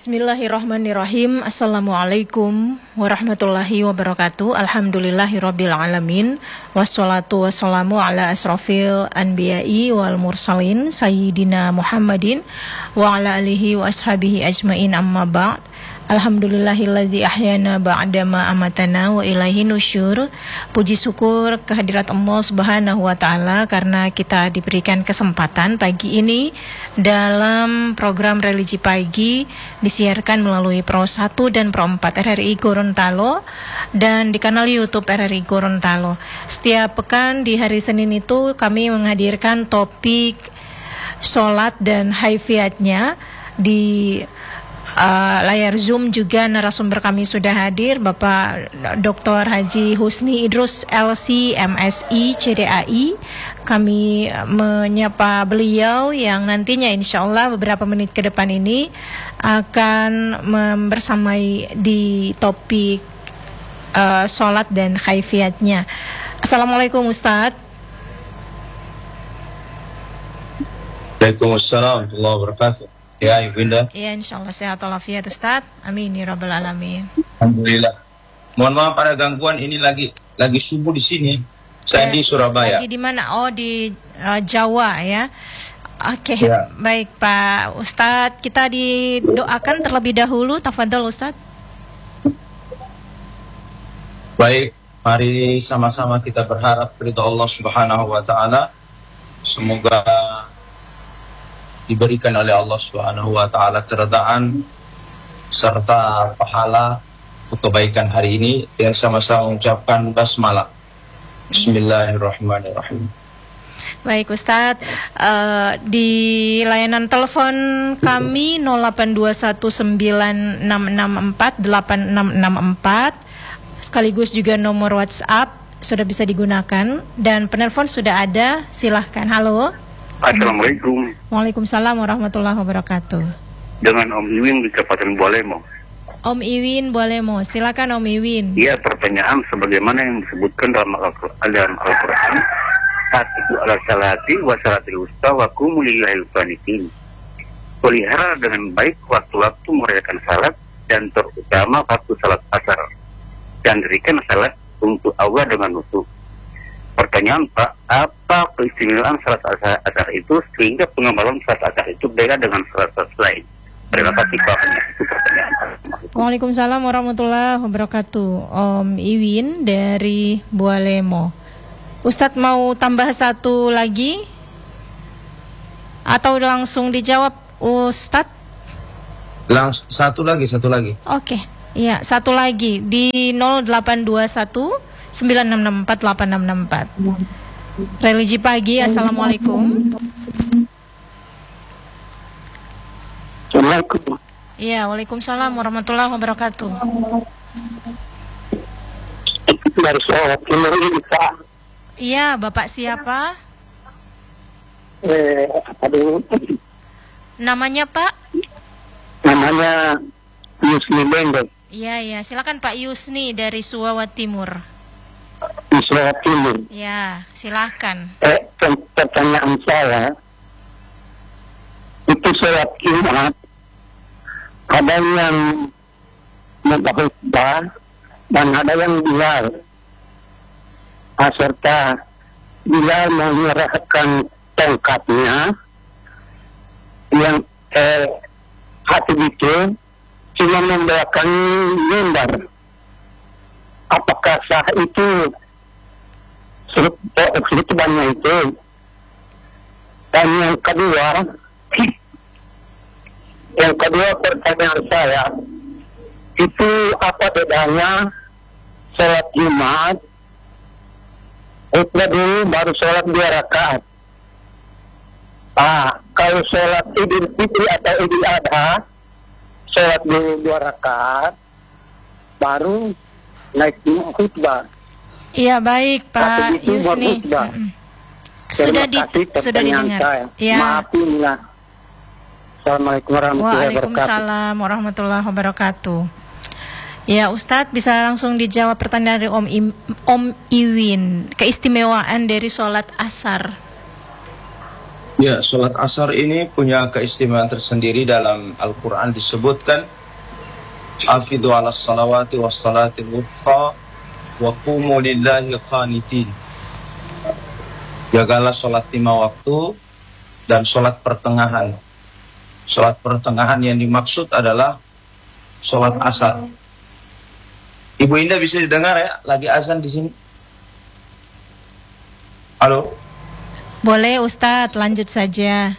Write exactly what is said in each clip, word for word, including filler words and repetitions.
Bismillahirrahmanirrahim. Assalamualaikum warahmatullahi wabarakatuh. Alhamdulillahirabbil alamin. Wassalatu wassalamu ala asrofil anbiya'i wal mursalin sayyidina Muhammadin wa ala alihi wa ashabihi ajmain, amma ba'd. Alhamdulillahillazi ahyana ba'dama amatana wa ilaihi nusyur. Puji syukur kehadirat Allah Subhanahu wa taala karena kita diberikan kesempatan pagi ini dalam program Religi Pagi disiarkan melalui Pro satu dan Pro empat R R I Gorontalo dan di kanal YouTube R R I Gorontalo. Setiap pekan di hari Senin itu kami menghadirkan topik sholat dan haifiatnya. Di Uh, layar Zoom juga narasumber kami sudah hadir, Bapak Doktor Haji Husni Idrus L C M Si C D A I. Kami menyapa beliau yang nantinya insya Allah beberapa menit ke depan ini akan membersamai di topik uh, sholat dan kaifiatnya. Assalamualaikum Ustadz. Waalaikumsalam warahmatullahi wabarakatuh. Ya, Ibunda. Ya, insya Allah sehat walafiat Ustaz. Amin ya rabbal alamin. Alhamdulillah. Mohon maaf pada gangguan, ini lagi lagi subuh di sini. Saya eh, di Surabaya. Lagi di mana? Oh, di uh, Jawa ya. Oke, okay. Ya. Baik Pak Ustadz, kita didoakan terlebih dahulu. Tafadhol Ustadz. Baik, mari sama-sama kita berharap ridha Allah Subhanahu wa taala. Semoga diberikan oleh Allah Subhanahu wa taala keredaan serta pahala untuk kebaikan hari ini, yang sama-sama mengucapkan basmalah. Bismillahirrahmanirrahim. Baik Ustadz, uh, di layanan telepon kami nol delapan dua satu sembilan enam enam empat delapan enam enam empat, sekaligus juga nomor WhatsApp sudah bisa digunakan dan penelpon sudah ada, silahkan. Halo. Assalamualaikum. Waalaikumsalam warahmatullahi wabarakatuh. Dengan Om Iwin di Kabupaten Bualemo. Om Iwin Bualemo, silakan Om Iwin. Iya, pertanyaan sebagaimana yang disebutkan dalam Al-Quran. Al-Quran. Atiku ala salati wa salatil usta wa qumu lillahil qanitin. Pelihara dengan baik waktu-waktu merayakan salat dan terutama waktu salat asar. Dan dirikan salat untuk Allah dengan utuh. Pertanyaan Pak, apa keistimewaan salat asar, asar itu sehingga pengamalan salat asar itu beda dengan salat-salat lain? Terima kasih Pak. Itu pertanyaan. Waalaikumsalam warahmatullahi wabarakatuh. Om Iwin dari Bualemo. Ustadz mau tambah satu lagi? Atau langsung dijawab Ustadz? Langsung satu lagi, satu lagi. Oke, iya satu lagi di nol delapan dua satu sembilan enam enam empat delapan enam enam empat. Religi Pagi, Assalamualaikum. Assalamualaikum. Iya, waalaikumsalam warahmatullahi wabarakatuh. Iya, Bapak siapa? Eh, aduh. Namanya Pak? Namanya Yusni Bendeng. Iya, iya, silakan Pak Yusni dari Suwawa Timur. Di Suwawa Timur. Ya, silakan. Eh, pertanyaan saya, itu sholat Jumat, ada yang mengkhutbah dan ada yang Bilal. Ah, serta Bilal menyerahkan tongkatnya yang eh, hati itu cuma membawakan mimbar. Apakah sah itu khutbahnya itu? Dan yang kedua, yang kedua pertanyaan saya, itu apa bedanya sholat Jumat, khutbah dulu baru sholat dua rakaat. Ah, kalau sholat Idul Fitri atau Idul Adha, sholat dulu dua rakaat, baru naik khutbah. Iya baik Pak Yusni. Sudah di sudah didengar. Ya. Maafinlah. Assalamualaikum warahmatullahi wabarakatuh. Waalaikumsalam warahmatullahi wabarakatuh. Ya Ustadz, bisa langsung dijawab pertanyaan dari Om, I, Om Iwin, keistimewaan dari sholat asar. Ya, sholat asar ini punya keistimewaan tersendiri. Dalam Al-Quran disebutkan, hafidhu ala salawati wa salatil wusta wa qumu lillahi qanitin. Jagalah sholat lima waktu dan sholat pertengahan. Sholat pertengahan yang dimaksud adalah sholat asar. Ibu Indah bisa didengar ya? Lagi azan di sini. Halo? Boleh Ustadz, lanjut saja.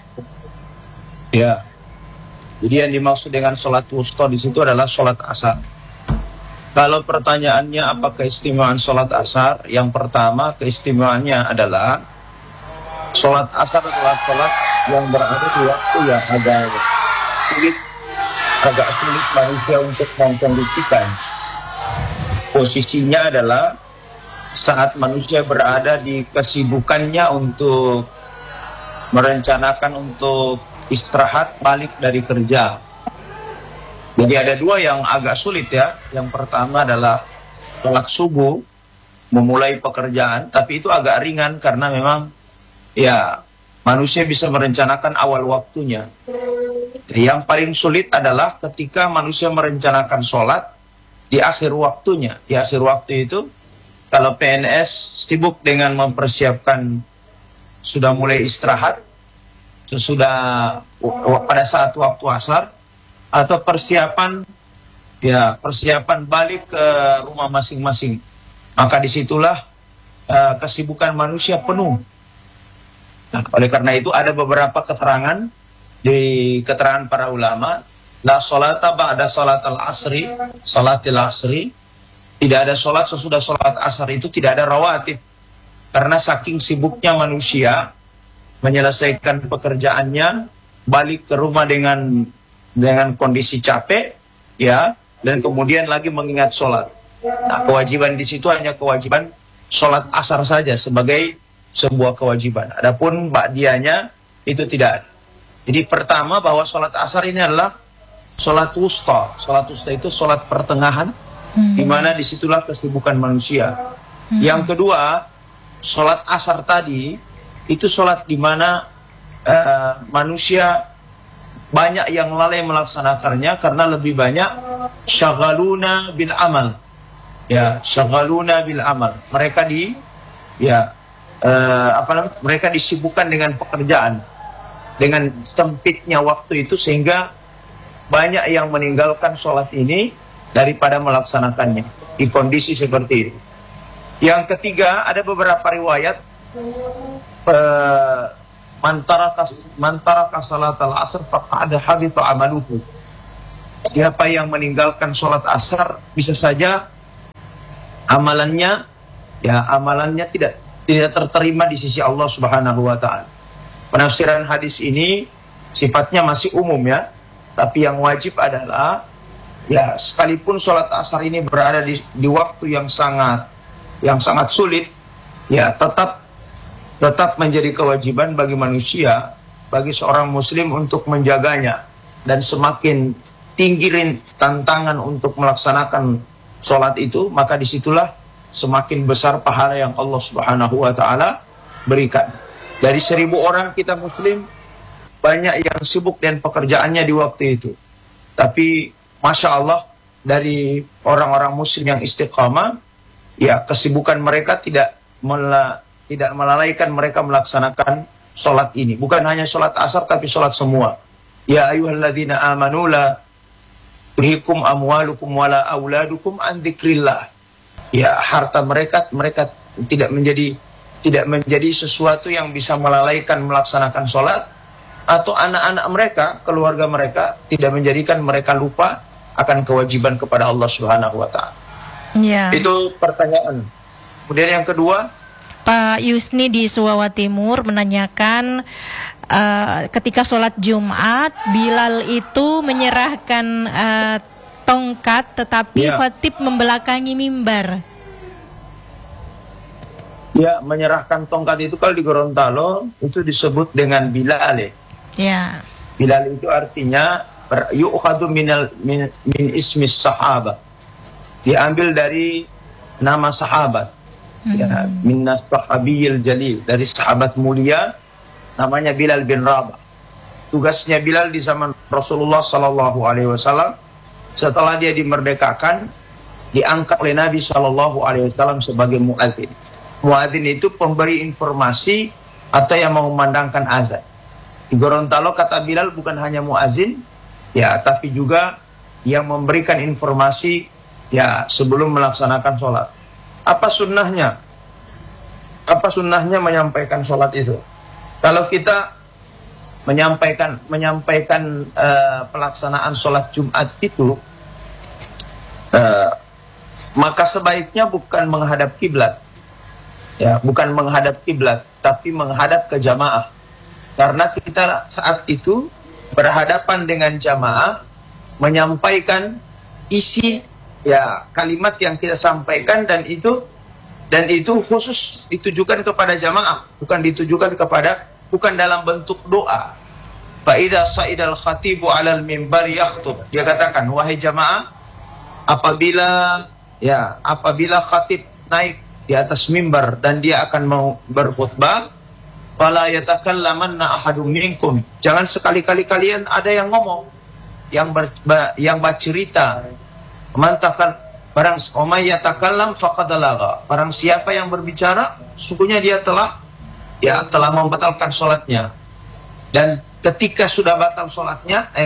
Ya. Jadi yang dimaksud dengan sholat wusta di situ adalah sholat asar. Kalau pertanyaannya apa keistimewaan sholat asar? Yang pertama keistimewaannya adalah sholat asar adalah sholat yang berada di waktu yang agak sulit, agak sulit manusia untuk mengkondisikan. Posisinya adalah saat manusia berada di kesibukannya untuk merencanakan untuk istirahat balik dari kerja. Jadi ada dua yang agak sulit ya. Yang pertama adalah sholat subuh, memulai pekerjaan, tapi itu agak ringan karena memang ya manusia bisa merencanakan awal waktunya. Jadi yang paling sulit adalah ketika manusia merencanakan sholat di akhir waktunya. Di akhir waktu itu kalau P N S sibuk dengan mempersiapkan sudah mulai istirahat, sudah pada saat waktu asar, atau persiapan ya persiapan balik ke rumah masing-masing, maka disitulah uh, kesibukan manusia penuh. Nah, oleh karena itu ada beberapa keterangan di keterangan para ulama, la sholata ba'da sholatil asri, sholatil asri. Tidak ada sholat sesudah sholat asar, itu tidak ada rawatib. Karena saking sibuknya manusia menyelesaikan pekerjaannya, balik ke rumah dengan dengan kondisi capek, ya, dan kemudian lagi mengingat sholat. Nah, kewajiban di situ hanya kewajiban sholat asar saja sebagai sebuah kewajiban. Adapun ba'diyahnya itu tidak ada. Jadi pertama bahwa sholat asar ini adalah sholat wusta. Sholat wusta itu sholat pertengahan, Hmm. di mana disitulah kesibukan manusia. Hmm. Yang kedua, sholat asar tadi itu sholat di mana uh, manusia banyak yang lalai melaksanakannya karena lebih banyak syaghaluna bil amal. Ya, syaghaluna bil amal. Mereka di ya uh, apa namanya? Mereka disibukkan dengan pekerjaan. Dengan sempitnya waktu itu sehingga banyak yang meninggalkan sholat ini daripada melaksanakannya di kondisi seperti itu. Yang ketiga, ada beberapa riwayat uh, mantara kas mantara kasalat al asr faqad habita amaluhu. Siapa yang meninggalkan sholat asar bisa saja amalannya ya amalannya tidak tidak terterima di sisi Allah Subhanahu wa taala. Penafsiran hadis ini sifatnya masih umum ya, tapi yang wajib adalah ya sekalipun sholat asar ini berada di, di waktu yang sangat yang sangat sulit, ya tetap tetap menjadi kewajiban bagi manusia, bagi seorang muslim untuk menjaganya. Dan semakin tinggi tantangan untuk melaksanakan sholat itu, maka disitulah semakin besar pahala yang Allah Subhanahu wa ta'ala berikan. Dari seribu orang kita muslim, banyak yang sibuk dengan pekerjaannya di waktu itu. Tapi Masya Allah, dari orang-orang muslim yang istiqamah, ya kesibukan mereka tidak mela, tidak melalaikan mereka melaksanakan sholat ini. Bukan hanya sholat asar, tapi sholat semua. Ya ayyuhalladzina amanu la tulhikum amwalukum wala auladukum an dzikrillah. Ya, harta mereka mereka tidak menjadi tidak menjadi sesuatu yang bisa melalaikan melaksanakan sholat, atau anak-anak mereka, keluarga mereka tidak menjadikan mereka lupa akan kewajiban kepada Allah Subhanahu wa taala. Ya. Itu pertanyaan. Kemudian yang kedua, Pak Yusni di Suwawa Timur menanyakan uh, ketika sholat Jumat Bilal itu menyerahkan uh, tongkat tetapi ya. Khatib membelakangi mimbar. Ya, menyerahkan tongkat itu kalau di Gorontalo itu disebut dengan Bilal. Ya. Bilal itu artinya yu'khadhu minal min, min ismis sahabat, diambil dari nama sahabat, hmm. ya, minnas sahabiyil jalil, dari sahabat mulia namanya Bilal bin Rabah. Tugasnya Bilal di zaman Rasulullah Sallallahu Alaihi Wasallam setelah dia dimerdekakan, diangkat oleh Nabi Sallallahu Alaihi Wasallam sebagai muadzin. Muadzin itu pemberi informasi atau yang mengumandangkan azan. Di Gorontalo kata Bilal bukan hanya muadzin, ya, tapi juga yang memberikan informasi, ya, sebelum melaksanakan sholat. Apa sunnahnya? Apa sunnahnya menyampaikan sholat itu? Kalau kita menyampaikan menyampaikan uh, pelaksanaan sholat Jumat itu, uh, maka sebaiknya bukan menghadap kiblat, ya, bukan menghadap kiblat, tapi menghadap ke jamaah. Karena kita saat itu berhadapan dengan jamaah, menyampaikan isi, ya, kalimat yang kita sampaikan, dan itu dan itu khusus ditujukan kepada jamaah, bukan ditujukan kepada bukan dalam bentuk doa. Fa idza sa'idal khatibu 'alal mimbar yakhtub. Dia katakan, wahai jamaah, apabila ya, apabila khatib naik di atas mimbar dan dia akan mau berkhutbah, fala yatakallamanna ahadum minkum. Jangan sekali-kali kalian ada yang ngomong, yang ber, yang bercerita. Mantakan barang umay yatakallam faqad lagha. Barang siapa yang berbicara, sungguhnya dia telah ya telah membatalkan sholatnya. Dan ketika sudah batal sholatnya, eh,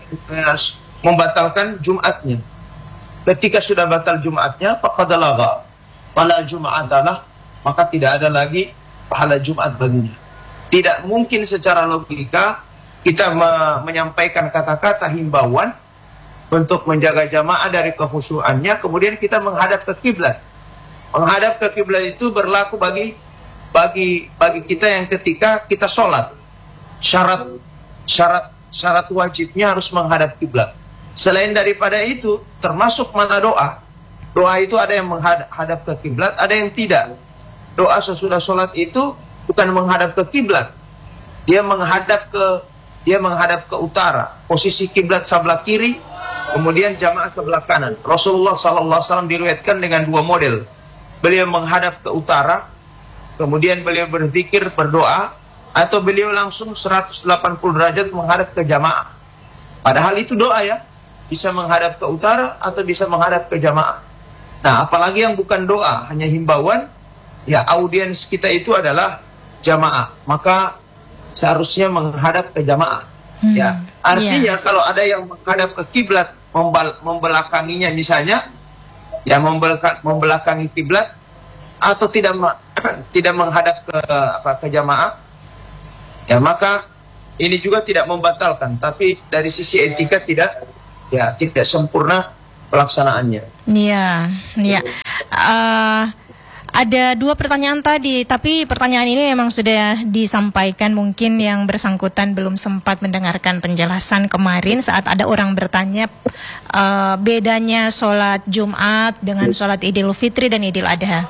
membatalkan Jumatnya. Ketika sudah batal Jumatnya, faqad lagha, fala jum'atalah, maka tidak ada lagi pahala Jumat baginya. Tidak mungkin secara logika kita me menyampaikan kata-kata himbauan untuk menjaga jamaah dari kekhusyuannya, kemudian kita menghadap ke kiblat. Menghadap ke kiblat itu berlaku bagi bagi bagi kita yang ketika kita sholat, syarat syarat syarat wajibnya harus menghadap kiblat. Selain daripada itu, termasuk mana doa. Doa itu ada yang menghadap ke kiblat, ada yang tidak. Doa sesudah sholat itu bukan menghadap ke kiblat, dia menghadap ke dia menghadap ke utara. Posisi kiblat sebelah kiri, kemudian jamaah sebelah kanan. Rasulullah Sallallahu Alaihi Wasallam diriwayatkan dengan dua model. Beliau menghadap ke utara, kemudian beliau berzikir, berdoa, atau beliau langsung seratus delapan puluh derajat menghadap ke jamaah. Padahal itu doa, ya, bisa menghadap ke utara atau bisa menghadap ke jamaah. Nah, apalagi yang bukan doa, hanya himbauan, ya, audiens kita itu adalah jamaah, maka seharusnya menghadap ke jamaah. Hmm, ya, artinya yeah. Kalau ada yang menghadap ke kiblat, membelakanginya misalnya, ya, membelakangi kiblat, atau tidak tidak menghadap ke apa ke jamaah, ya, maka ini juga tidak membatalkan, tapi dari sisi etika tidak, ya, tidak sempurna pelaksanaannya. Iya, iya. Uh, ada dua pertanyaan tadi, tapi pertanyaan ini memang sudah disampaikan, mungkin yang bersangkutan belum sempat mendengarkan penjelasan kemarin saat ada orang bertanya uh, bedanya sholat Jumat dengan sholat Idul Fitri dan Idul Adha.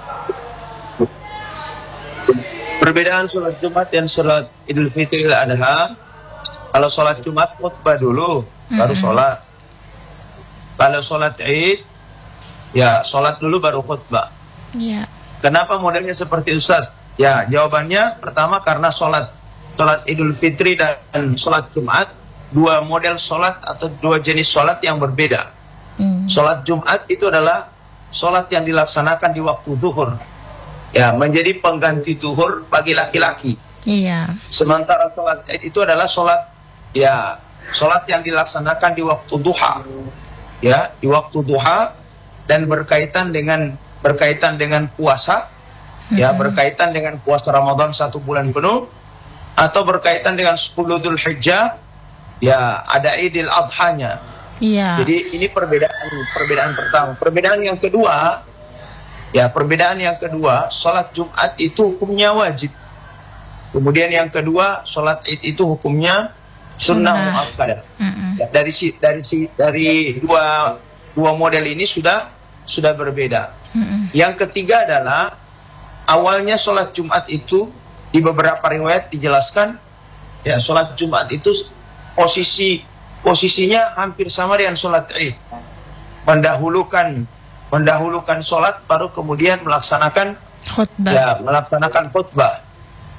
Perbedaan sholat Jumat dan sholat Idul Fitri dan Adha, kalau sholat Jumat khutbah dulu, mm-hmm. baru sholat. Kalau sholat Id, ya, sholat dulu baru khutbah. Yeah. Kenapa modelnya seperti Ustaz? Ya, jawabannya pertama karena sholat sholat Idul Fitri dan sholat Jumat, dua model sholat atau dua jenis sholat yang berbeda. Mm. Sholat Jumat itu adalah sholat yang dilaksanakan di waktu zuhur, ya, menjadi pengganti zuhur bagi laki-laki. Iya. Sementara sholat Id itu adalah sholat, ya, sholat yang dilaksanakan di waktu duha, ya, di waktu duha, dan berkaitan dengan berkaitan dengan puasa, mm-hmm. ya, berkaitan dengan puasa Ramadan satu bulan penuh, atau berkaitan dengan sepuluh Dzul Hijjah, ya, ada Idul Adhanya. Iya. Jadi ini perbedaan perbedaan pertama. Perbedaan yang kedua, ya, perbedaan yang kedua, sholat Jumat itu hukumnya wajib. Kemudian yang kedua, sholat Id itu hukumnya sunnah muakkadah. Mm-hmm. Ya, dari si dari si dari dua dua model ini sudah sudah berbeda. Mm-hmm. Yang ketiga adalah awalnya sholat Jumat itu di beberapa riwayat dijelaskan, ya, sholat Jumat itu posisi posisinya hampir sama dengan sholat Id, mendahulukan mendahulukan sholat baru kemudian melaksanakan khutbah, ya, melaksanakan khutbah.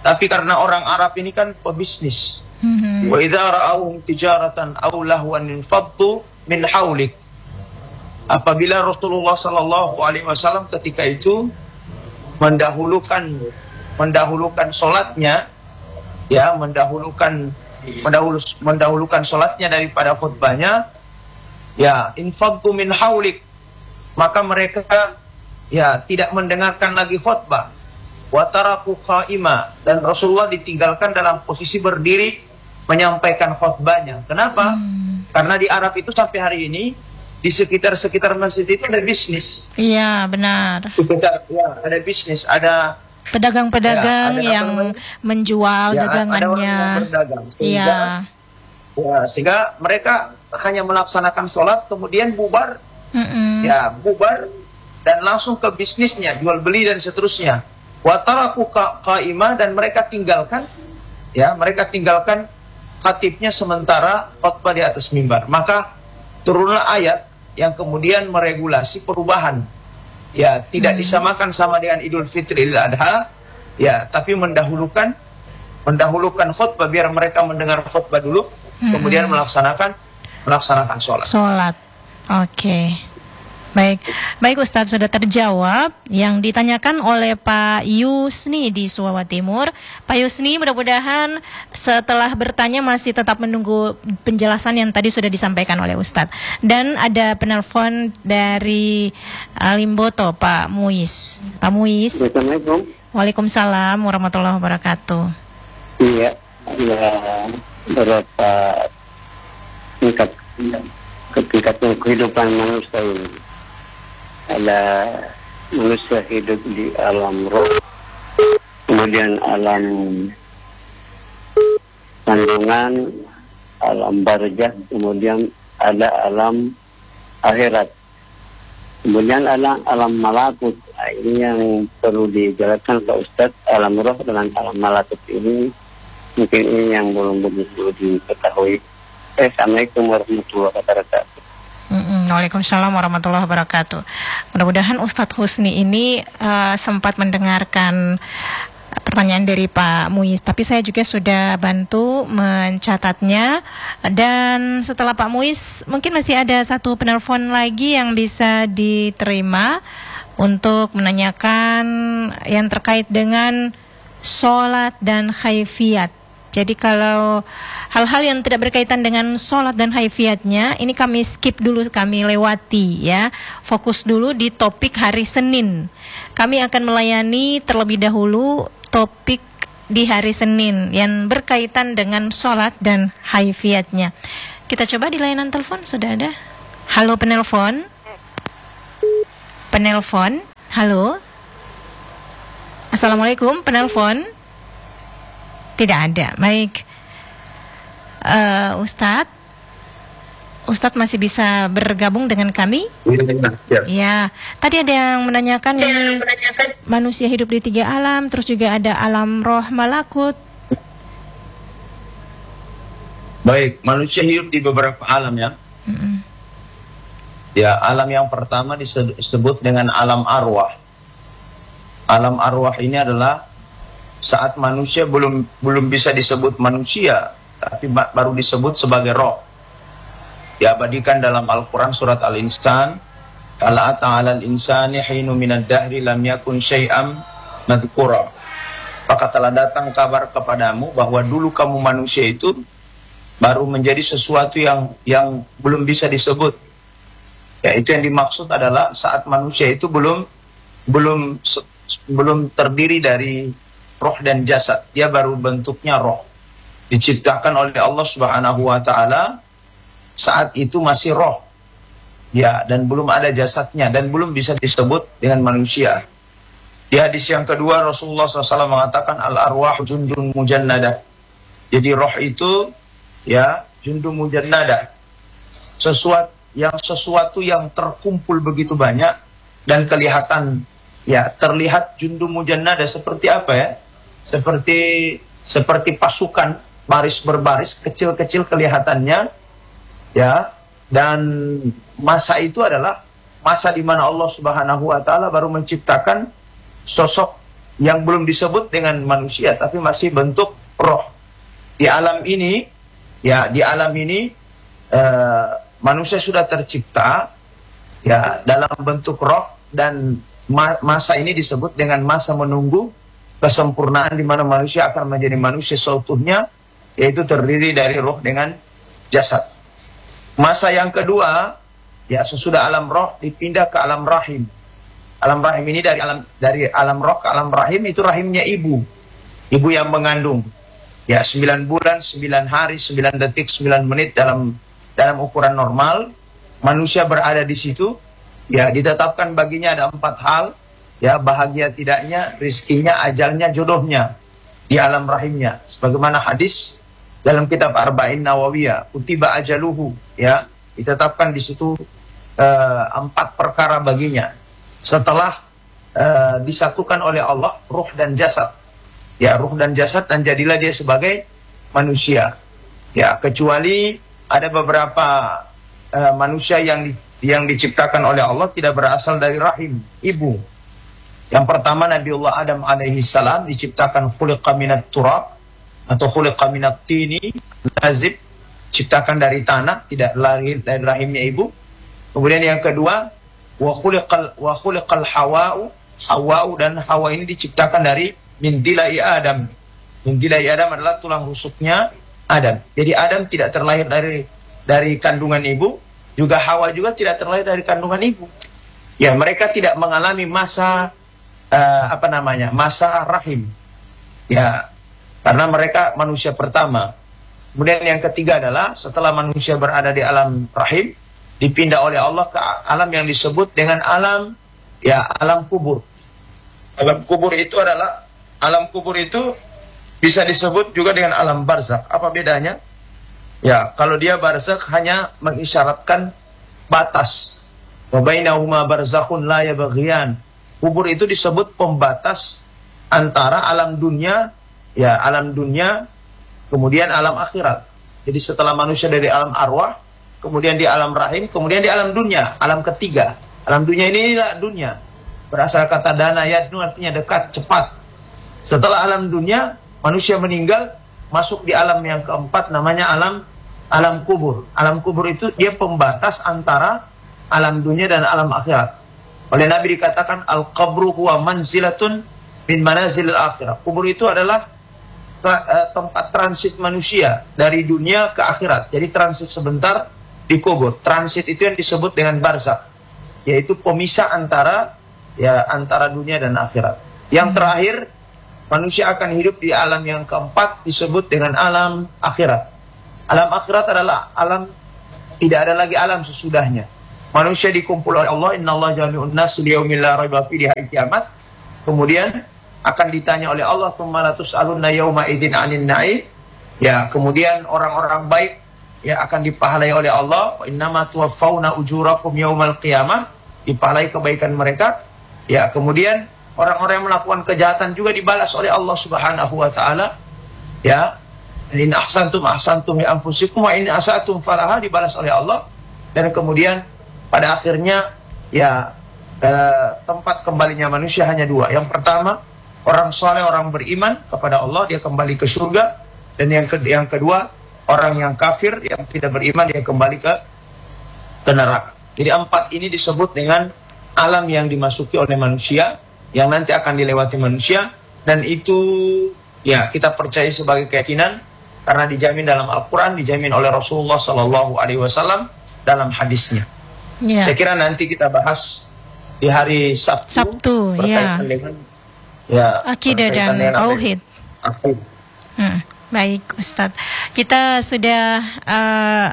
Tapi karena orang Arab ini kan pebisnis. Mhm. Wa idza ra'awhum tijaratan aw lahwan infaddu min haulik. Apabila Rasulullah sallallahu alaihi wasallam ketika itu mendahulukan mendahulukan salatnya, ya, mendahulukan mendahulu, mendahulukan salatnya daripada khutbahnya, ya, infaddu min haulik, maka mereka ya tidak mendengarkan lagi khutbah. Wa taraku qa'ima, dan Rasulullah ditinggalkan dalam posisi berdiri menyampaikan khutbahnya. Kenapa? Hmm. Karena di Arab itu sampai hari ini di sekitar-sekitar masjid itu ada bisnis. Iya, benar. Sekitar, ya, ada bisnis, ada pedagang-pedagang ya, yang namanya, menjual ya, dagangannya. Iya. Ya, sehingga mereka hanya melaksanakan sholat, kemudian bubar, mm-mm. ya bubar dan langsung ke bisnisnya, jual beli dan seterusnya. Wataraku qa'imah, dan mereka tinggalkan, ya mereka tinggalkan khatibnya sementara khutbah di atas mimbar. Maka turunlah ayat yang kemudian meregulasi perubahan. Ya, tidak hmm. disamakan sama dengan Idul Fitri, Idul Adha, ya, tapi mendahulukan mendahulukan khutbah biar mereka mendengar khutbah dulu, hmm. kemudian melaksanakan melaksanakan sholat. Sholat, oke. Okay. Baik, baik Ustadz, sudah terjawab yang ditanyakan oleh Pak Yusni di Suwa Timur. Pak Yusni, mudah-mudahan setelah bertanya masih tetap menunggu penjelasan yang tadi sudah disampaikan oleh Ustadz. Dan ada penelpon dari Limboto, Pak Muiz. Pak Muiz. Assalamualaikum. Waalaikumsalam warahmatullahi wabarakatuh. Iya, ada beberapa tingkat ketingkat kehidupan manusia ini. Ada manusia hidup di alam roh, kemudian alam kandungan, alam barzakh, kemudian ada alam akhirat, kemudian alam alam malakut. Nah, ini yang perlu dijelaskan Pak Ustadz, alam roh dengan alam malakut ini mungkin ini yang belum begitu diketahui. Eh, Assalamualaikum warahmatullahi wabarakatuh. Mm-mm. Waalaikumsalam warahmatullahi wabarakatuh. Mudah-mudahan Ustadz Husni ini uh, sempat mendengarkan pertanyaan dari Pak Muiz, tapi saya juga sudah bantu mencatatnya. Dan setelah Pak Muiz, mungkin masih ada satu penelpon lagi yang bisa diterima untuk menanyakan yang terkait dengan sholat dan khaifiyat. Jadi kalau hal-hal yang tidak berkaitan dengan sholat dan haifiyatnya, ini kami skip dulu, kami lewati ya. Fokus dulu di topik hari Senin. Kami akan melayani terlebih dahulu topik di hari Senin yang berkaitan dengan sholat dan haifiyatnya. Kita coba di layanan telepon, sudah ada. Halo penelpon. Penelpon. Halo. Assalamualaikum penelpon. Tidak ada. Baik, uh, Ustadz Ustadz masih bisa bergabung dengan kami? Ya, ya. Tadi ada yang menanyakan ya, ini menanyakan. Manusia hidup di tiga alam, terus juga ada alam roh malakut. Baik, manusia hidup di beberapa alam ya. Mm-hmm. Ya, alam yang pertama disebut dengan alam arwah. Alam arwah ini adalah saat manusia belum belum bisa disebut manusia, tapi baru disebut sebagai roh. Diabadikan dalam Al-Quran surat Al-Insan, Ala ta'ala al-insani hinu minad dahri lam yakun syai'am madhkura. Maka telah datang kabar kepadamu bahwa dulu kamu manusia itu baru menjadi sesuatu yang yang belum bisa disebut. Ya, itu yang dimaksud adalah saat manusia itu belum belum belum terdiri dari roh dan jasad, dia baru bentuknya roh, diciptakan oleh Allah Subhanahu wa Ta'ala. Saat itu masih roh, ya, dan belum ada jasadnya dan belum bisa disebut dengan manusia. Di hadis yang kedua Rasulullah shallallahu alaihi wasallam mengatakan al arwah jundun mujannada. Jadi roh itu ya jundun mujannada, sesuatu yang sesuatu yang terkumpul begitu banyak dan kelihatan ya terlihat jundun mujannada seperti apa ya? Seperti seperti pasukan baris berbaris kecil-kecil kelihatannya ya, dan masa itu adalah masa di mana Allah Subhanahu wa Ta'ala baru menciptakan sosok yang belum disebut dengan manusia, tapi masih bentuk roh. Di alam ini, ya di alam ini uh, manusia sudah tercipta ya dalam bentuk roh, dan ma masa ini disebut dengan masa menunggu kesempurnaan di mana manusia akan menjadi manusia seutuhnya, yaitu terdiri dari roh dengan jasad. Masa yang kedua, ya sesudah alam roh dipindah ke alam rahim. Alam rahim ini dari alam dari alam roh ke alam rahim, itu rahimnya ibu. Ibu yang mengandung. Ya, sembilan bulan, sembilan hari, sembilan detik, sembilan menit dalam dalam ukuran normal. Manusia berada di situ. Ya, ditetapkan baginya ada empat hal. Ya, bahagia tidaknya, rizkinya, ajalnya, jodohnya di alam rahimnya. Sebagaimana hadis dalam kitab Arba'in Nawawiyah, kutiba ajaluhu, ya, ditetapkan di situ uh, empat perkara baginya. Setelah uh, disatukan oleh Allah ruh dan jasad, ya ruh dan jasad, dan jadilah dia sebagai manusia. Ya, kecuali ada beberapa uh, manusia yang yang diciptakan oleh Allah tidak berasal dari rahim ibu. Yang pertama Nabiullah Adam alaihi salam diciptakan khuliqa minat turab atau khuliqa minat tini lazib, ciptakan dari tanah, tidak lahir dari rahimnya ibu. Kemudian yang kedua wa khuliqal wa khuliqal hawa'u, hawa'u, dan hawa ini diciptakan dari min dilai Adam. Min dilai Adam adalah tulang rusuknya Adam. Jadi Adam tidak terlahir dari dari kandungan ibu, juga Hawa juga tidak terlahir dari kandungan ibu. Ya, mereka tidak mengalami masa uh, apa namanya? masa rahim. Ya, karena mereka manusia pertama. Kemudian yang ketiga adalah setelah manusia berada di alam rahim, dipindah oleh Allah ke alam yang disebut dengan alam, ya alam kubur. Alam kubur itu adalah, alam kubur itu bisa disebut juga dengan alam barzakh. Apa bedanya? Ya, kalau dia barzakh hanya mengisyaratkan batas. Wa bainahuma barzakhun la yabghiyan. Kubur itu disebut pembatas antara alam dunia, ya alam dunia, kemudian alam akhirat. Jadi setelah manusia dari alam arwah, kemudian di alam rahim, kemudian di alam dunia, alam ketiga. Alam dunia ini adalah dunia. Berasal kata dana yadnu, artinya dekat, cepat. Setelah alam dunia, manusia meninggal, masuk di alam yang keempat, namanya alam alam kubur. Alam kubur itu dia pembatas antara alam dunia dan alam akhirat. Oleh Nabi dikatakan al-qabru huwa manzilatun min manazilil akhirah. Kubur itu adalah tempat transit manusia dari dunia ke akhirat. Jadi transit sebentar di kubur. Transit itu yang disebut dengan barzakh, yaitu pemisah antara ya antara dunia dan akhirat. Yang terakhir, manusia akan hidup di alam yang keempat, disebut dengan alam akhirat. Alam akhirat adalah alam, tidak ada lagi alam sesudahnya. Manusia dikumpul oleh Allah, innallaha jami'un nas liyaumil la raiba fihi, di hari kiamat. Kemudian akan ditanya oleh Allah, tsumma la tus'alunna yauma idzin 'anil na'im. Ya, kemudian orang-orang baik ya akan dipahalai oleh Allah, wa innama tuwaffawna ujurakum yaumal qiyamah, dipahalai kebaikan mereka. Ya, kemudian orang-orang yang melakukan kejahatan juga dibalas oleh Allah Subhanahu wa taala. Ya, in ahsantum ahsantum li anfusikum wa in asatum falaha, dibalas oleh Allah. Dan kemudian pada akhirnya ya eh, tempat kembalinya manusia hanya dua. Yang pertama, orang soleh, orang beriman kepada Allah, dia kembali ke surga. Dan yang ke yang kedua, orang yang kafir, yang tidak beriman, dia kembali ke, ke neraka. Jadi empat ini disebut dengan alam yang dimasuki oleh manusia, yang nanti akan dilewati manusia. Dan itu ya kita percaya sebagai keyakinan, karena dijamin dalam Al-Quran, dijamin oleh Rasulullah Sallallahu Alaihi Wasallam dalam hadisnya. Ya. Saya kira nanti kita bahas di hari Sabtu, Sabtu ya. Dengan, ya akidah dan tauhid. Hmm. Baik, Ustadz. Kita sudah uh,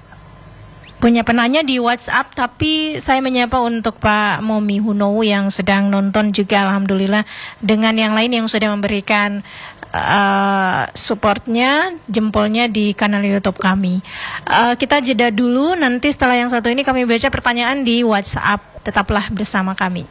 punya penanya di WhatsApp, tapi saya menyapa untuk Pak Momi Hunowu yang sedang nonton juga, alhamdulillah, dengan yang lain yang sudah memberikan uh, supportnya, jempolnya di kanal YouTube kami. Uh, kita jeda dulu, nanti setelah yang satu ini kami baca pertanyaan di WhatsApp. Tetaplah bersama kami.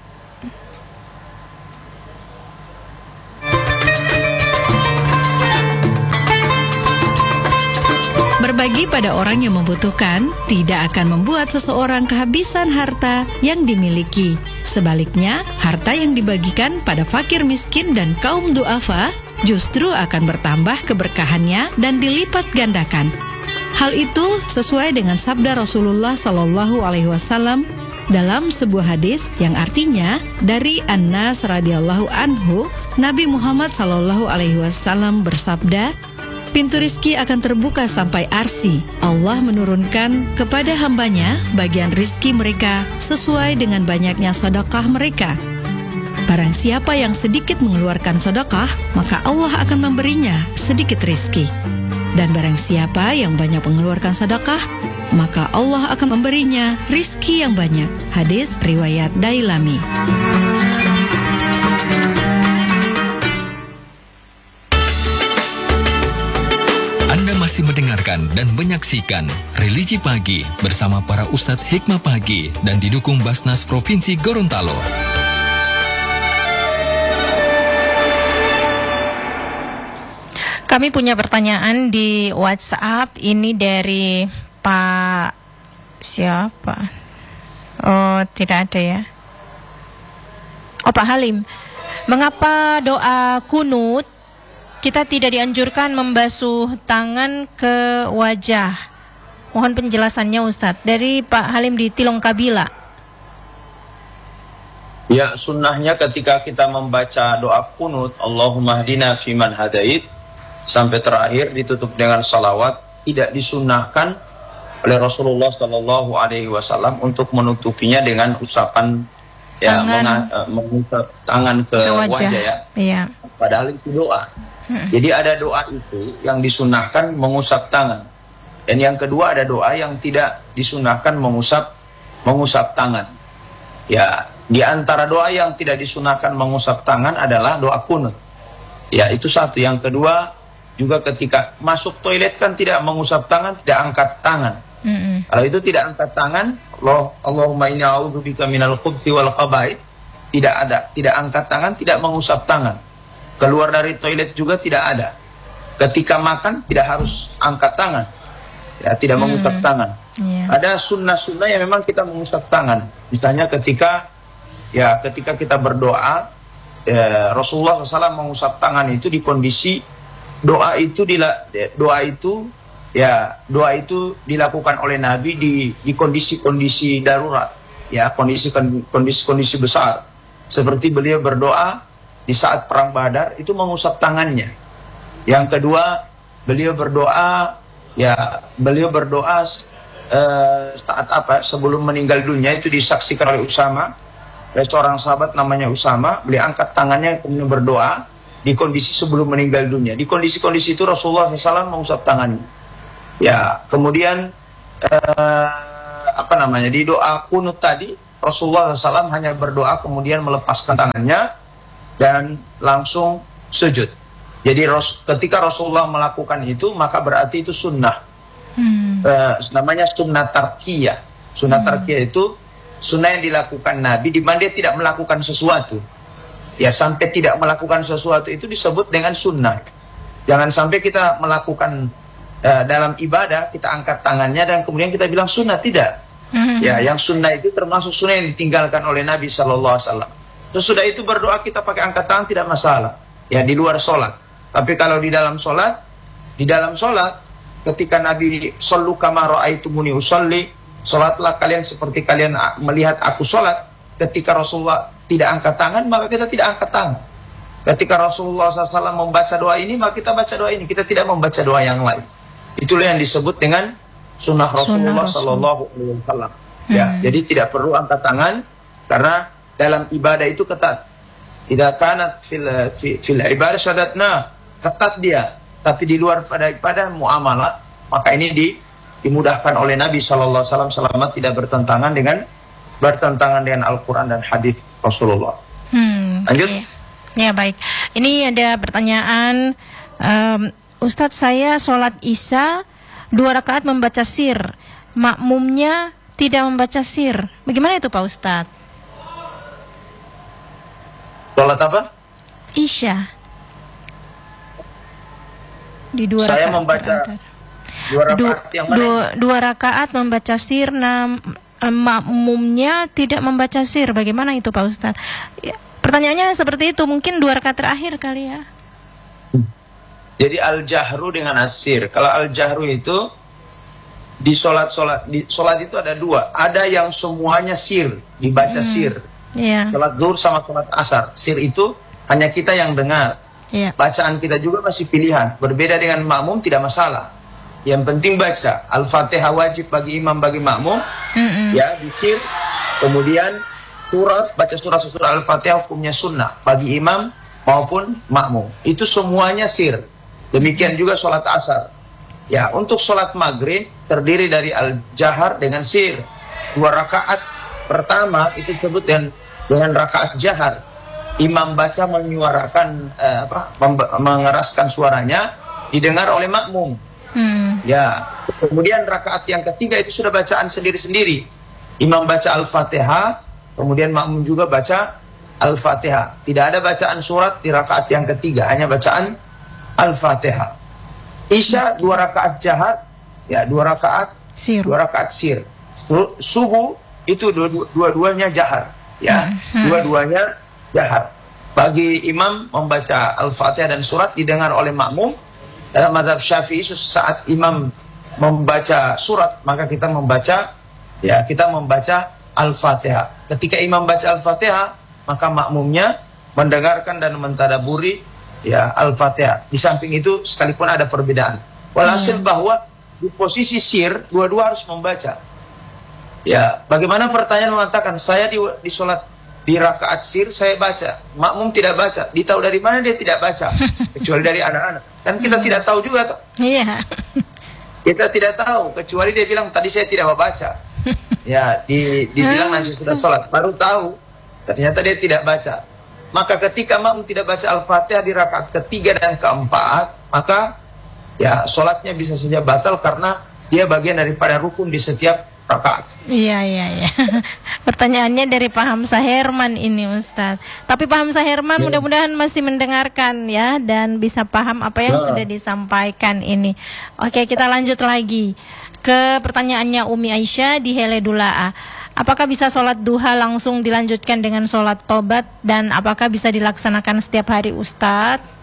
Berbagi pada orang yang membutuhkan tidak akan membuat seseorang kehabisan harta yang dimiliki. Sebaliknya, harta yang dibagikan pada fakir miskin dan kaum duafa justru akan bertambah keberkahannya dan dilipat gandakan. Hal itu sesuai dengan sabda Rasulullah Shallallahu Alaihi Wasallam dalam sebuah hadis yang artinya dari Anas radhiyallahu anhu, Nabi Muhammad Shallallahu Alaihi Wasallam bersabda, pintu rizki akan terbuka sampai arsi. Allah menurunkan kepada hambanya bagian rizki mereka sesuai dengan banyaknya sedekah mereka. Barang siapa yang sedikit mengeluarkan sedekah, maka Allah akan memberinya sedikit rizki. Dan barang siapa yang banyak mengeluarkan sedekah, maka Allah akan memberinya rizki yang banyak. Hadis riwayat Dailami. Anda masih mendengarkan dan menyaksikan Religi Pagi bersama para Ustadz Hikmah Pagi dan didukung Basnas Provinsi Gorontalo. Kami punya pertanyaan di WhatsApp. Ini dari Pak siapa? Oh, tidak ada ya. Oh, Pak Halim. Mengapa doa kunut kita tidak dianjurkan membasuh tangan ke wajah? Mohon penjelasannya Ustadz. Dari Pak Halim di Tilong Kabila. Ya, sunnahnya ketika kita membaca doa kunut, Allahumma hdina fiman hadait, sampai terakhir ditutup dengan salawat, tidak disunnahkan oleh Rasulullah Shallallahu Alaihi Wasallam untuk menutupinya dengan usapan ya, tangan, menga, mengusap tangan ke, ke wajah. wajah ya. Iya. Padahal itu doa. Hmm. Jadi ada doa itu yang disunnahkan mengusap tangan, dan yang kedua ada doa yang tidak disunnahkan mengusap mengusap tangan. Ya, di antara doa yang tidak disunnahkan mengusap tangan adalah doa kunut. Ya, itu satu. Yang kedua, juga ketika masuk toilet kan tidak mengusap tangan, tidak angkat tangan. Mm-hmm. Kalau itu tidak angkat tangan, Allah, Allahumma inni a'udzubika minal khubuthi wal khaba'ith, tidak ada, tidak angkat tangan, tidak mengusap tangan. Keluar dari toilet juga tidak ada. Ketika makan tidak harus angkat tangan, ya tidak mm. mengusap tangan. Yeah. Ada sunnah-sunnah yang memang kita mengusap tangan. Misalnya ketika ya ketika kita berdoa, ya, Rasulullah shallallahu alaihi wasallam mengusap tangan itu di kondisi doa itu dila, doa itu ya doa itu dilakukan oleh Nabi di di kondisi-kondisi darurat, ya kondisi kondisi-kondisi besar, seperti beliau berdoa di saat perang Badar itu mengusap tangannya. Yang kedua, beliau berdoa ya beliau berdoa uh, saat apa sebelum meninggal dunia, itu disaksikan oleh Usama, oleh seorang sahabat namanya Usama. Beliau angkat tangannya kemudian berdoa di kondisi sebelum meninggal dunia. Di kondisi-kondisi itu Rasulullah shallallahu alaihi wasallam mengusap tangannya. Ya, kemudian eh, apa namanya di doa kunut tadi Rasulullah shallallahu alaihi wasallam hanya berdoa kemudian melepaskan tangannya dan langsung sujud. Jadi ros, ketika Rasulullah melakukan itu maka berarti itu sunnah. Hmm. Eh, namanya sunnah tarkiyah. Sunnah hmm. tarkiyah itu sunnah yang dilakukan Nabi di mana dia tidak melakukan sesuatu. Ya, sampai tidak melakukan sesuatu itu disebut dengan sunnah. Jangan sampai kita melakukan uh, dalam ibadah, kita angkat tangannya dan kemudian kita bilang sunnah. Tidak. Mm-hmm. Ya, yang sunnah itu termasuk sunnah yang ditinggalkan oleh Nabi Shallallahu Alaihi Wasallam. Sesudah itu berdoa kita pakai angkat tangan tidak masalah. Ya, di luar sholat. Tapi kalau di dalam sholat, di dalam sholat, ketika Nabi sallu kama ra'aitumuni usolli, sholatlah kalian seperti kalian melihat aku sholat. Ketika Rasulullah tidak angkat tangan, maka kita tidak angkat tangan. Ketika Rasulullah shallallahu alaihi wasallam membaca doa ini, maka kita baca doa ini. Kita tidak membaca doa yang lain. Itulah yang disebut dengan sunnah Rasulullah shallallahu alaihi wasallam. Ya, hmm. jadi tidak perlu angkat tangan karena dalam ibadah itu ketat. Tidak kanat fil fil ibadah syadatna, ketat dia. Tapi di luar pada ibadah muamalah, maka ini di, dimudahkan oleh Nabi shallallahu alaihi wasallam selama tidak bertentangan dengan bertentangan dengan Al-Quran dan hadis Rasulullah. Hmm, Lanjut. Okay. Ya, baik. Ini ada pertanyaan, um, Ustadz, saya sholat isya dua rakaat membaca sir, makmumnya tidak membaca sir. Bagaimana itu Pak Ustadz? Sholat apa? Isya. Di dua saya rakaat. membaca. Dua du, rakaat yang mana? Dua, dua rakaat membaca sir, nah makmumnya tidak membaca sir. Bagaimana itu Pak Ustadz? Ya, pertanyaannya seperti itu, mungkin dua rakaat terakhir kali ya. Jadi al-jahru dengan asir. Kalau al-jahru itu di sholat-sholat, di sholat itu ada dua. Ada yang semuanya sir, dibaca hmm. sir. Yeah. Sholat zuhur sama sholat asar. Sir itu hanya kita yang dengar. Yeah. Bacaan kita juga masih pilihan. Berbeda dengan makmum tidak masalah. Yang penting baca. Al-Fatihah wajib bagi imam, bagi makmum. Mm-hmm. Ya, dikir. Kemudian surat, baca surat-surat Al-Fatihah hukumnya sunnah bagi imam maupun makmum. Itu semuanya sir. Demikian juga sholat asar. Ya, untuk sholat maghrib terdiri dari al-jahar dengan sir. Dua rakaat pertama itu disebut dengan, dengan rakaat jahar. Imam baca menyuarakan, eh, apa, mengeraskan suaranya, didengar oleh makmum. Hmm. Ya, kemudian rakaat yang ketiga itu sudah bacaan sendiri-sendiri. Imam baca al-fatihah, kemudian makmum juga baca al-fatihah. Tidak ada bacaan surat di rakaat yang ketiga, hanya bacaan al-fatihah. Isya dua rakaat jahar, ya dua rakaat sir. Dua rakaat sir. Subuh itu dua-duanya jahar, ya hmm. dua-duanya jahar. Bagi imam membaca al-fatihah dan surat didengar oleh makmum. Dalam mazhab Syafi'i saat imam membaca surat maka kita membaca, ya kita membaca al-fatihah. Ketika imam baca al-fatihah maka makmumnya mendengarkan dan mentadaburi ya al-fatihah. Di samping itu sekalipun ada perbedaan. Walhasil hmm. bahwa di posisi sir dua-dua harus membaca. Ya, bagaimana pertanyaan mengatakan saya di, di sholat di rakaat sir saya baca, makmum tidak baca. Ditahu dari mana dia tidak baca? Kecuali dari anak-anak. Dan kita hmm. tidak tahu juga toh. Iya. Kita tidak tahu kecuali dia bilang tadi saya tidak baca. Ya, di, dibilang nanti sudah sholat, baru tahu ternyata dia tidak baca. Maka ketika makmum tidak baca al-fatihah di rakaat ketiga dan keempat, maka ya sholatnya bisa saja batal karena dia bagian daripada rukun di setiap rakaat. Iya, iya, iya. Pertanyaannya dari Pak Hamzah Herman ini Ustadz. Tapi Pak Hamzah Herman ya. Mudah-mudahan masih mendengarkan ya dan bisa paham apa yang ya. Sudah disampaikan ini. Oke, kita lanjut lagi ke pertanyaannya Umi Aisyah di Heledula'a. Apakah bisa sholat duha langsung dilanjutkan dengan sholat tobat dan apakah bisa dilaksanakan setiap hari Ustadz?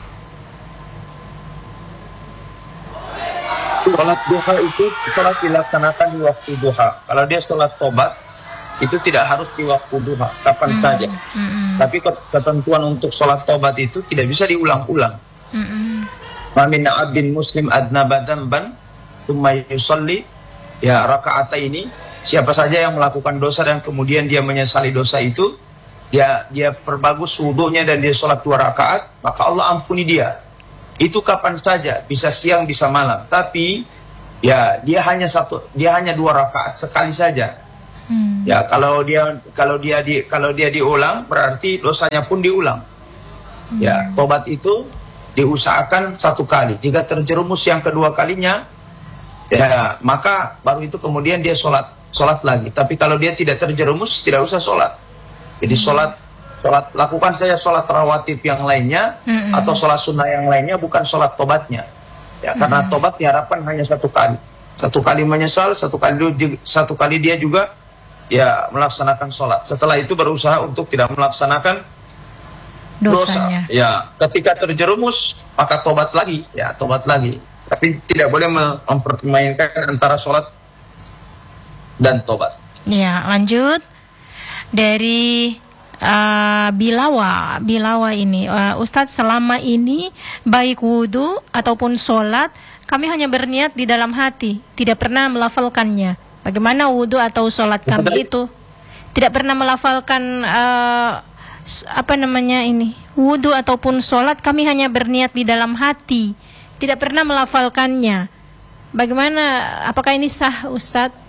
Sholat duha itu sholat dilaksanakan di waktu duha. Kalau dia sholat tobat itu tidak harus di waktu duha, kapan mm-hmm. saja. Mm-hmm. Tapi ketentuan untuk sholat tobat itu tidak bisa diulang-ulang. Ma min abdin muslim adnaba dzamban tsumma yusalli ya raka'ataini. Siapa saja yang melakukan dosa dan kemudian dia menyesali dosa itu, dia dia perbagus wudunya dan dia sholat dua rakaat, maka Allah ampuni dia. Itu kapan saja, bisa siang, bisa malam. Tapi ya dia hanya satu, dia hanya dua rakaat sekali saja. Hmm. Ya kalau dia kalau dia di kalau dia diulang berarti dosanya pun diulang. Hmm. Ya tobat itu diusahakan satu kali. Jika terjerumus yang kedua kalinya, ya maka baru itu kemudian dia sholat sholat lagi. Tapi kalau dia tidak terjerumus, tidak usah sholat. Jadi sholat sholat lakukan saja sholat rawatib yang lainnya mm-hmm. atau sholat sunnah yang lainnya, bukan sholat tobatnya. Ya mm-hmm. karena tobat diharapkan hanya satu kali. Satu kali menyesal, satu kali satu kali dia juga ya melaksanakan sholat. Setelah itu berusaha untuk tidak melaksanakan dosanya. Dosa. Ya, ketika terjerumus maka tobat lagi, ya tobat lagi. Tapi tidak boleh mempermainkan antara sholat dan tobat. Ya, lanjut dari uh, Bilawa, Bilawa ini, uh, Ustadz selama ini baik wudhu ataupun sholat kami hanya berniat di dalam hati, tidak pernah melafalkannya. Bagaimana wudhu atau sholat kami itu? Tidak pernah melafalkan uh, apa namanya ini, wudhu ataupun sholat kami hanya berniat di dalam hati, tidak pernah melafalkannya. Bagaimana? Apakah ini sah, Ustadz?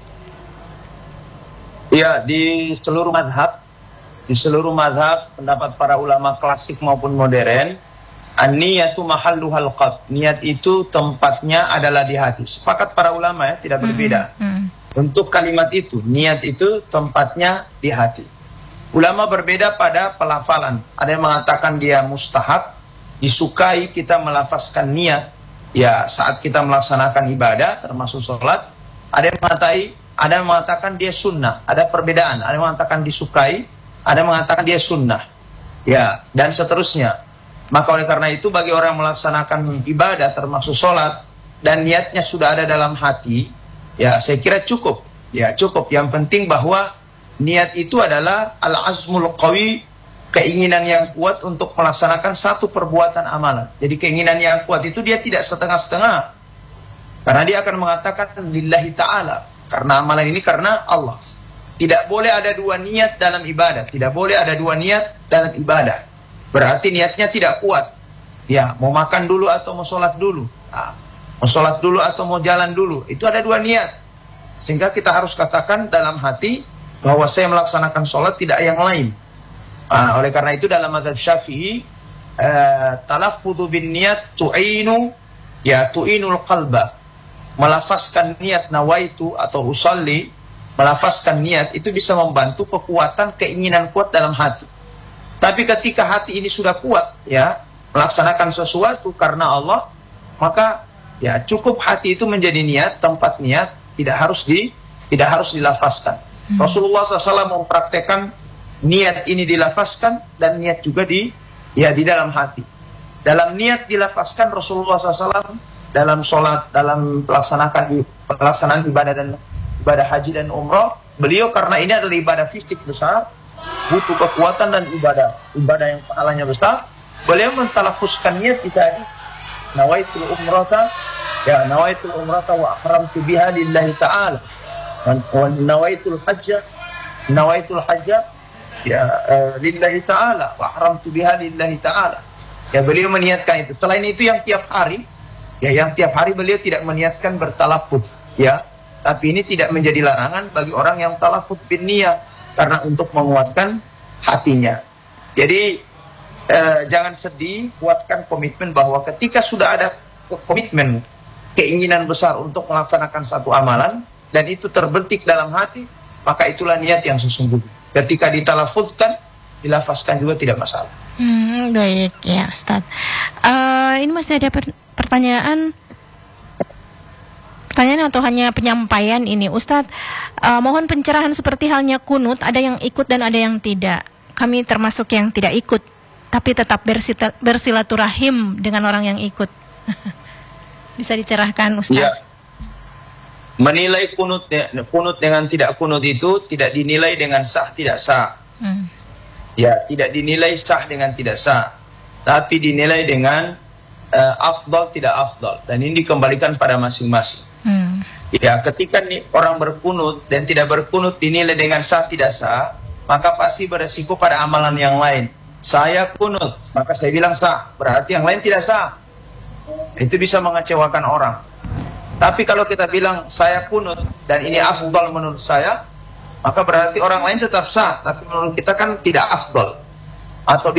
Ya, di seluruh madhab, di seluruh madhab pendapat para ulama klasik maupun modern, an-niyatu mahalluhal qalb. Niat itu tempatnya adalah di hati. Sepakat para ulama ya, tidak berbeda. Mm -hmm. Untuk kalimat itu, niat itu tempatnya di hati. Ulama berbeda pada pelafalan. Ada yang mengatakan dia mustahab, disukai kita melafazkan niat ya saat kita melaksanakan ibadah termasuk sholat, ada yang mengatakan, ada yang mengatakan dia sunnah, ada perbedaan, ada yang mengatakan disukai, ada yang mengatakan dia sunnah, ya, dan seterusnya. Maka oleh karena itu bagi orang yang melaksanakan ibadah termasuk sholat dan niatnya sudah ada dalam hati, ya saya kira cukup, ya cukup. Yang penting bahwa niat itu adalah al-azmul qawi, keinginan yang kuat untuk melaksanakan satu perbuatan amalan. Jadi keinginan yang kuat itu dia tidak setengah-setengah, karena dia akan mengatakan lillahi ta'ala, karena amalan ini karena Allah. Tidak boleh ada dua niat dalam ibadah, tidak boleh ada dua niat dalam ibadah, berarti niatnya tidak kuat. Ya, mau makan dulu atau mau sholat dulu, nah, mau sholat dulu atau mau jalan dulu, itu ada dua niat. Sehingga kita harus katakan dalam hati bahwa saya melaksanakan sholat, tidak yang lain. Nah, oleh karena itu dalam mazhab Syafi'i, uh, talaffudzu bin niat tu'inu, ya tu'inul qalba. Melafazkan niat nawaitu atau usalli, melafazkan niat itu bisa membantu kekuatan keinginan kuat dalam hati. Tapi ketika hati ini sudah kuat, ya melaksanakan sesuatu karena Allah, maka ya cukup hati itu menjadi niat, tempat niat, tidak harus di tidak harus dilafazkan. Hmm. Rasulullah shallallahu alaihi wasallam mempraktekkan niat ini dilafazkan dan niat juga di ya di dalam hati. Dalam niat dilafazkan Rasulullah shallallahu alaihi wasallam dalam sholat, dalam melaksanakan pelaksanaan ibadah dan ibadah haji dan umrah, beliau karena ini adalah ibadah fisik besar, butuh kekuatan dan ibadah ibadah yang pahalanya besar, beliau mentalafuzkan niat di tadi, nawaitul umrata, ya nawaitul umrata wa ahramtu biha lillahi ta'ala, wa nawaitul hajja, nawaitul hajja ya uh, lillahi ta'ala wa haramtu biha lillahi ta'ala. Ya beliau meniatkan itu. Selain itu yang tiap hari, ya yang tiap hari beliau tidak meniatkan bertalafuz, ya. Tapi ini tidak menjadi larangan bagi orang yang talafuz bin niyah, karena untuk menguatkan hatinya. Jadi uh, jangan sedih, kuatkan komitmen bahwa ketika sudah ada komitmen, keinginan besar untuk melaksanakan satu amalan dan itu terbentik dalam hati, maka itulah niat yang sesungguhnya. Ketika ditalafuzkan, dilafazkan juga tidak masalah. Hmm, baik ya Ustaz. Uh, ini masih ada per pertanyaan, pertanyaan atau hanya penyampaian ini Ustaz. Uh, mohon pencerahan seperti halnya kunut, ada yang ikut dan ada yang tidak. Kami termasuk yang tidak ikut, tapi tetap bersilaturahim dengan orang yang ikut. Bisa dicerahkan Ustaz? Ya. Menilai kunut, kunut dengan tidak kunut itu tidak dinilai dengan sah tidak sah. Hmm. Ya, tidak dinilai sah dengan tidak sah, tapi dinilai dengan uh, afdal tidak afdal, dan ini dikembalikan pada masing-masing. Hmm. Ya, ketika nih orang berkunut dan tidak berkunut dinilai dengan sah tidak sah, maka pasti beresiko pada amalan yang lain. Saya kunut, maka saya bilang sah, berarti yang lain tidak sah. Itu bisa mengecewakan orang. Tapi kalau kita bilang saya kunut dan ini afdal menurut saya, maka berarti orang lain tetap sah, tapi menurut kita kan tidak afdal. Atau